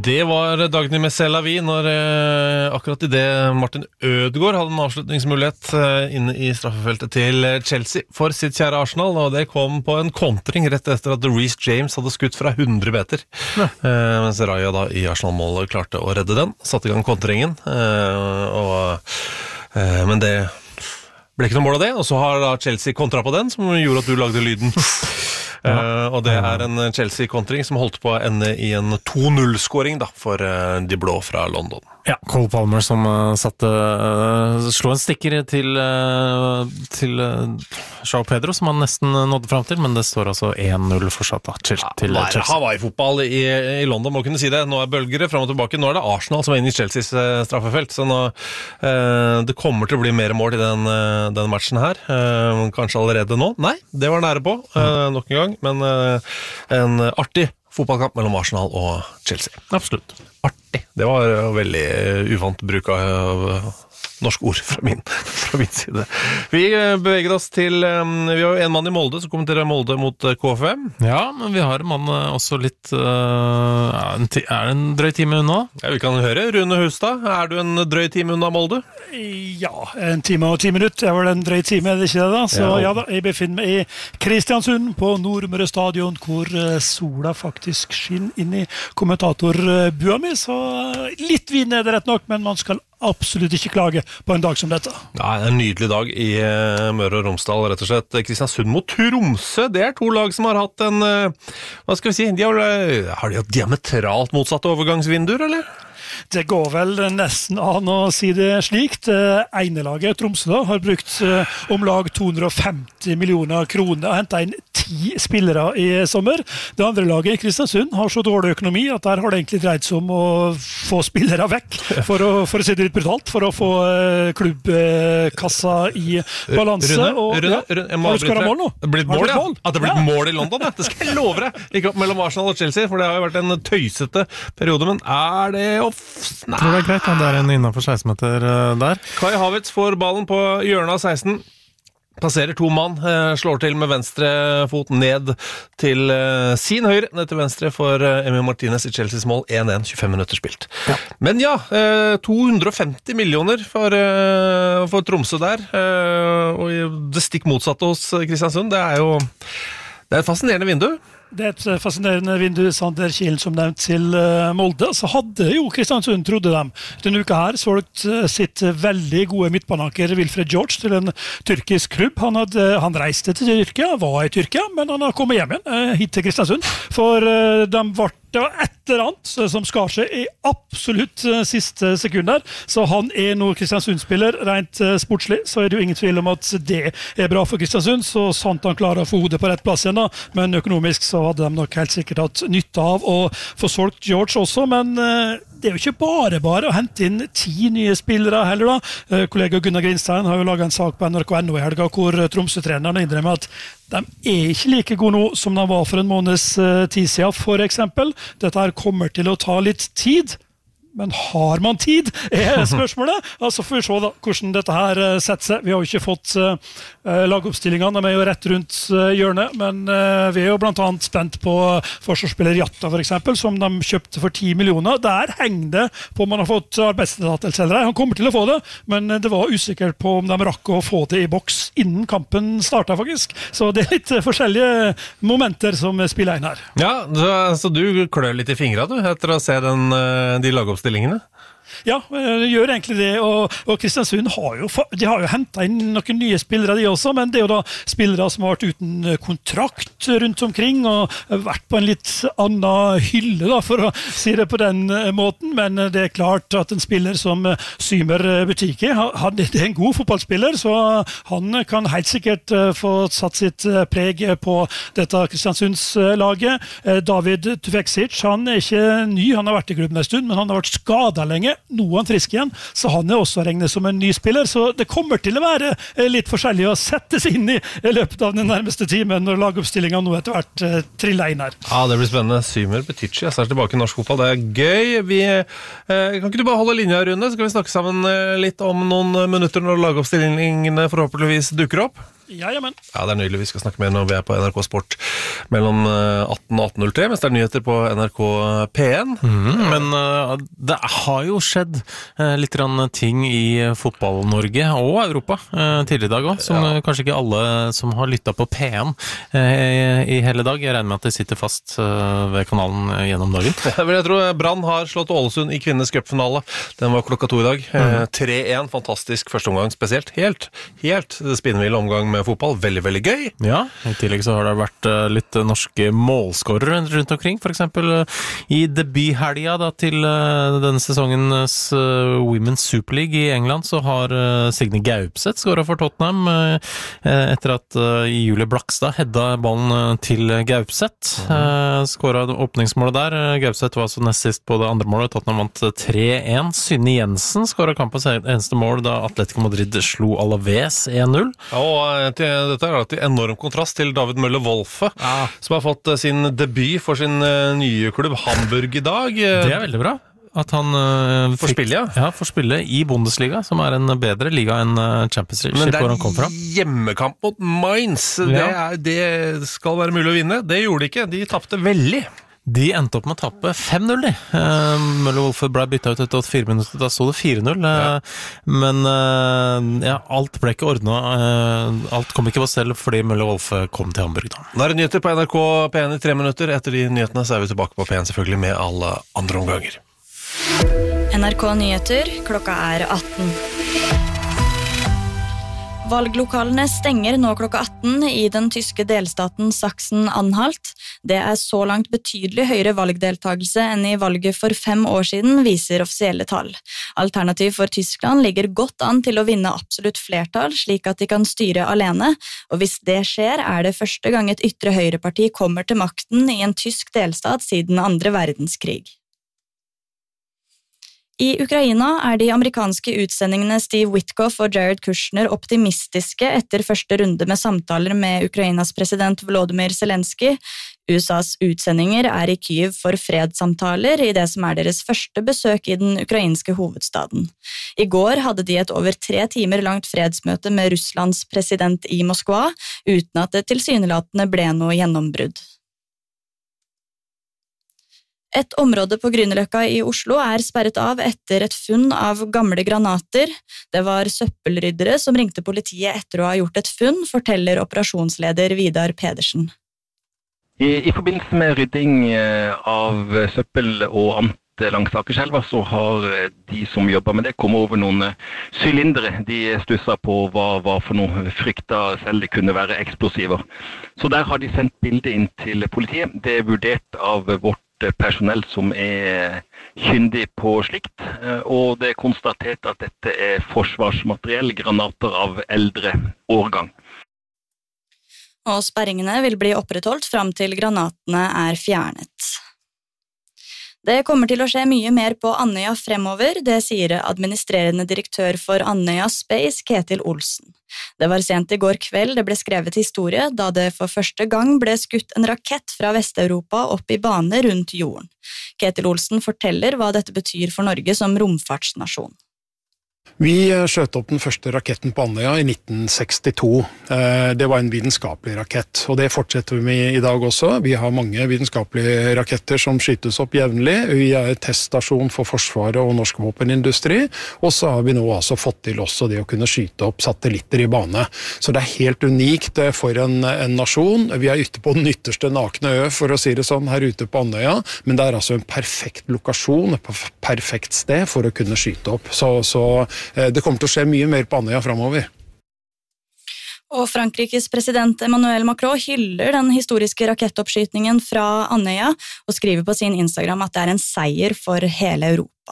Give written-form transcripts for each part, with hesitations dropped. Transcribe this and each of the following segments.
Det var Dagny Messelavi når akkurat I det Martin Ødegaard hadde en avslutningsmulighet inne I straffefeltet til Chelsea for sitt kjære Arsenal, og det kom på en kontring rett etter at Reece James hadde skutt fra 100 meter, mens Raya da I Arsenal-målet klarte å redde den, satte I gang kontringen, men det ble ikke noe mål av det, og så har da Chelsea kontra på den, som gjorde at du lagde lyden. Og det en Chelsea-kontring som holdt på å ende I en 2-0-skåring da, for de blå fra London. Ja, Cole Palmer som slå en stikker til João Pedro, som han nesten nådde frem til, men det står altså 1-0 fortsatt da, til Chelsea. Hawaii-fotball I London, må kunne si det. Nå bølgere frem og tilbake. Nå det Arsenal som inne I Chelseas straffefelt, så nå det kommer til å bli mer mål I den matchen her. Kanskje allerede nå? Nei, det var nære på, nok en gang, men en artig fotballkamp mellom Arsenal og Chelsea. Absolutt. Artig. Det var veldig uvant bruk av norsk ord fra min side. Vi beveger oss til, vi har jo en mann I Molde, så kommenterer Molde mot KFM. Ja, men vi har en mann også litt, det en drøy time unna? Ja, vi kan høre. Rune Hustad, du en drøy time unna Molde? Ja, 1 time og 10 minutter, vel en drøy time, det ikke det da? Så ja da, jeg befinner meg I Kristiansund på Nordmøre stadion, hvor sola faktisk skinner inn I kommentatorbua mi, så litt vin det rett nok, men man skal absolutt ikke klage på en dag som dette. Ja, en nydelig dag I Møre og Romsdal, rett og slett. Kristiansund mot Tromsø, det to lag som har hatt en, hva skal vi si, har de hatt diametralt motsatte overgangsvinduer, eller? Det går vel nesten an å si det slik. Det ene laget, Tromsø, da, har brukt om lag 250 millioner kroner og hentet inn 10 spillere I sommer. Det andre laget, Kristiansund, har så dårlig økonomi at der har det egentlig dreid seg om å få spillere vekk, for å si det litt brutalt, for å få klubbkassa I balanse. Rune, jeg må avbryte det. Det blir mål, ja. At det blir mål I London, ja. Det skal jeg love deg. Ikke opp mellom Arsenal og Chelsea, for det har jo vært en tøysete periode, men det Nei. Tror det greit, det en innenfor 16 meter der. Kai Havertz får ballen på hjørnet av 16, passerer 2 mann, slår til med venstre fot ned til sin høyre, ned til venstre for Emi Martinez I Chelseas mål, 1-1, 25 minutter spilt. Ja. Men ja, 250 millioner for Tromsø der, og det stikk motsatte hos Kristiansund, det jo det et fascinerende vindu. Det et fascinerende vindu, Sander Kielen som nevnt til Molde. Så hadde jo Kristiansund, trodde de, denne uka her solgt sitt veldig gode midtbaneanker Wilfred George til en tyrkisk klubb. Han reiste til Tyrkia, var I Tyrkia, men han har kommet hjem igjen hit til Kristiansund. For det var et eller annet som skar seg I absolutt siste sekunder. Så han nå Kristiansund-spiller, rent sportslig, så det jo ingen tvil om at det bra for Kristiansund, så sant han klarer å få hodet på rett plass igjen da. Men økonomisk så hadde de nok helt sikkert hatt nytte av å få solgt George også, men det jo ikke bare å hente inn 10 nye spillere heller da. Kollega Gunnar Grinstein har jo laget en sak på NRK.no I helga, hvor Tromsø-treneren innrømmer at de ikke like gode nå som de var for en måneds tid siden, for eksempel. Dette her kommer til å ta litt tid, men har man tid, spørsmålet. Altså får vi se da, hvordan dette her setter seg. Vi har jo ikke fått lagoppstillingene, de jo rett rundt hjørnet, men vi jo blant annet spent på forsvarsspiller Jatta for eksempel, som de kjøpte for 10 millioner. Der henger det på om man har fått arbeidstillatelse eller ei. Han kommer til å få det, men det var usikkert på om de rakk å få det I boks innen kampen startet faktisk. Så det litt forskjellige momenter som spiller inn her. Ja, så du klør litt I fingrene du, etter å se de lagoppstillingene? Ja, det gjør egentlig det, og Kristiansund har jo hentet inn noen nye spillere de også, men det jo da spillere som har vært uten kontrakt rundt omkring, og vært på en litt annen hylle da, for å si det på den måten, men det klart at en spiller som Symer Butiki, han en god fotballspiller, så han kan helt sikkert få satt sitt preg på dette Kristiansundslaget. David Tufeksic, han ikke ny, han har vært I klubben en stund, men han har vært skadet lenge, noen frisk igjen, så han også regnet som en ny spiller, så det kommer til å være litt forskjellig å sette seg inn I løpet av den nærmeste timen når lagoppstillingen nå etter hvert triller inn her. Ja, det blir spennende. Symer Butici, jeg er tilbake I norsk fotball, det gøy. Kan ikke du bare holde linja, Rune, så kan vi snakke sammen litt om noen minutter når lagoppstillingene forhåpentligvis dukker opp? Jajamän. Ja, det nydelig. Vi skal snakke mer når vi på NRK Sport mellom 18 og 18.03, mens det nyheter på NRK P1. Men det har jo skjedd litt ting i fotball-Norge og Europa tidligere i dag også, som kanskje ikke alle som har lyttet på P1 i hele dag. Jeg regner med at de sitter fast ved kanalen gjennom dagen. Jeg tror Brann har slått Ålesund i kvinnes cupfinale. Den var 2:00 i dag. 3-1, fantastisk første omgang spesielt. Helt spinnvill omgang med fotball. Veldig, veldig gøy. Ja, i tillegg så har det vært litt norske målskårere rundt omkring. For eksempel i debuthelga til denne sesongens Women's Super League i England så har Signe Gaupseth skåret for Tottenham etter at Julie Blakstad hedda ballen til Gaupseth. Skåret åpningsmålet der. Gaupseth var altså nest sist på det andre målet. Tottenham vant 3-1. Synne Jensen skåret kampens eneste mål da Atletico Madrid slo Alaves 1-0. Ja, og dette er til enorm kontrast til David Møller Wolfe, som har fått sin debut for sin nye klubb Hamburg i dag. Det er veldig bra. At han får spille, får spille i Bundesliga, som er en bedre liga enn Championship, hvor han kom fra. Men det er hjemmekamp mot Mainz. Det skal være mulig å vinne. Det gjorde de ikke. De tappte veldig. De endte opp med å tappe 5-0 de. Møller Wolfe ble byttet ut etter 4 minutter, da stod det 4-0. Men alt ble ikke ordnet. Alt kom ikke på selv fordi Møller Wolfe kom til Hamburg da. Nå er det nyheter på NRK P1 i 3 minutter. Etter de nyhetene så er vi tilbake på P1 selvfølgelig med alle andre omganger. NRK Nyheter, klokka 18. Valglokalene stenger nå klokka 18 i den tyske delstaten Sachsen-Anhalt. Det er så langt betydelig høyere valgdeltagelse enn i valget for 5 år siden, viser offisielle tall. Alternativ for Tyskland ligger godt an til å vinne absolutt flertall, slik at de kan styre alene, og hvis det skjer, er det første gang et ytre høyreparti kommer til makten i en tysk delstat siden 2. verdenskrig. I Ukraina er de amerikanske utsendingene Steve Witkoff og Jared Kushner optimistiske etter første runde med samtaler med Ukrainas president Volodymyr Zelensky. USAs utsendinger er i Kyiv for fredssamtaler i det som er deres første besøk i den ukrainske hovedstaden. I går hadde de et over 3 timer langt fredsmøte med Russlands president i Moskva, uten at det tilsynelatende ble noe gjennombrudd. Et område på Grünerløkka i Oslo er sperret av etter et funn av gamle granater. Det var søppelryddere som ringte politiet etter å ha gjort et funn, forteller operasjonsleder Vidar Pedersen. I forbindelse med rydding av søppel og annet langs Akerselva, så har de som jobber med det kommet over noen sylindere. De stusset på hva for noe, frykta selv det kunne være eksplosiver. Så der har de sendt bildet inn til politiet. Det er vurdert av vårt personell som er kyndig på slikt, og det er konstatert at dette er forsvarsmateriell, granater av eldre årgang. Og sperringene vil bli opprettholdt fram til granatene er fjernet. Det kommer til å skje mye mer på Andøya fremover, det sier administrerende direktør for Andøya Space, Ketil Olsen. Det var sent i går kveld det ble skrevet historie, da det for første gang ble skutt en rakett fra Vest-Europa opp i bane rundt jorden. Ketil Olsen forteller hva dette betyr for Norge som romfartsnasjon. Vi skjøt opp den første raketten på Andøya i 1962. Det var en vitenskapelig rakett, og det fortsetter vi med i dag også. Vi har mange vitenskapelige raketter som skytes opp jevnlig. Vi er teststasjon for Forsvaret og norsk våpenindustri, og så har vi nå altså fått til også det å kunne skyte opp satellitter i bane. Så det er helt unikt for en nasjon. Vi er ute på den ytterste nakne ø, for å si det sånn, her ute på Andøya, men det er altså en perfekt lokasjon, et perfekt sted for å kunne skyte opp. Så det kommer til å skje mye mer på Andøya fremover. Og Frankrikes president Emmanuel Macron hyller den historiske rakettoppskytningen fra Andøya og skriver på sin Instagram at det er en seier for hele Europa.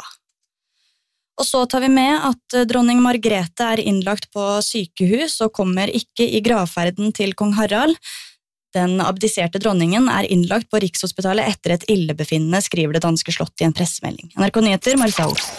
Og så tar vi med at dronning Margrethe er innlagt på sykehus og kommer ikke i gravferden til kong Harald. Den abdiserte dronningen er innlagt på Rikshospitalet etter et illebefinnende, skriver det danske slott i en pressemelding. NRK Nyheter, Marisa Olsen.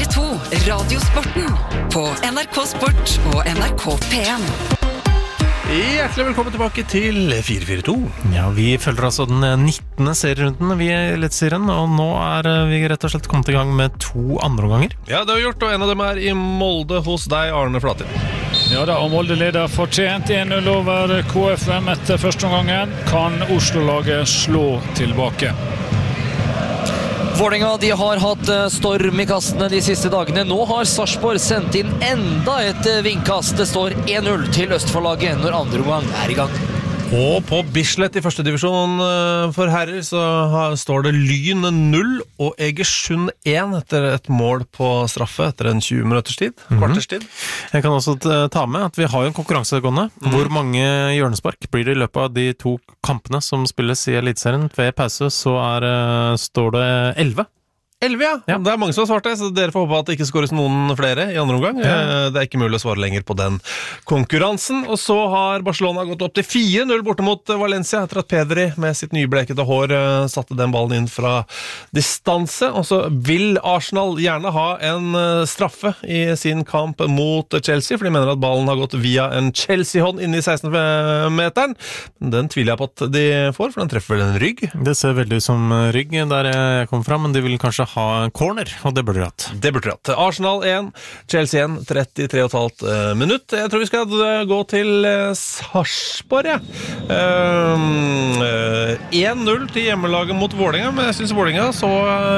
442 Radiosporten på NRK Sport og NRK P1. Hjertelig velkommen tilbake til 442. Ja, vi følger altså den 19. serierunden vi i Eliteserien, og nå vi rett og slett kommet i gang med 2 andre omganger. Ja, det har vi gjort, og en av dem i Molde hos deg, Arne Flatin. Ja da, og Molde leder fortjent 1-0 over KFM etter første omgangen. Kan Oslo-laget slå tilbake? Vålerenga, de har hatt storm i kastene de siste dagene. Nå har Sarpsborg sendt inn enda et vingkast. Det står 1-0 til Østfold-laget når andre omgang i gang. Og på Bislett i første divisjon for herrer så står det Lyn 0 og Egersund 1 etter et mål på straffe etter en 20 minutters tid, kvarters tid. Jeg kan også ta med at vi har jo en konkurranse gående. Hvor mange hjørnespark blir det i løpet av de 2 kampene som spilles i Eliteserien? Ved pause så står det 11. 11, ja. Det mange som har svart det, så dere får håpe at det ikke skåres noen flere i andre omgang. Det ikke mulig å svare lenger på den konkurransen. Og så har Barcelona gått opp til 4-0 borte mot Valencia, etter at Pedri med sitt nyblekete hår satte den ballen inn fra distanse. Og så vil Arsenal gjerne ha en straffe i sin kamp mot Chelsea, for de mener at ballen har gått via en Chelsea-hånd inn i 16-meteren. Den tviler jeg på at de får, for den treffer vel en rygg. Det ser veldig ut som rygg der jeg kom fra, men de vil kanskje ha en corner, og det burde de hatt. Det burde de hatt. Arsenal 1, Chelsea 1, 33,5 minutt. Jeg tror vi skal gå til Sarpsborg, 1-0 til hjemmelaget mot Vålerenga, men jeg synes Vålerenga så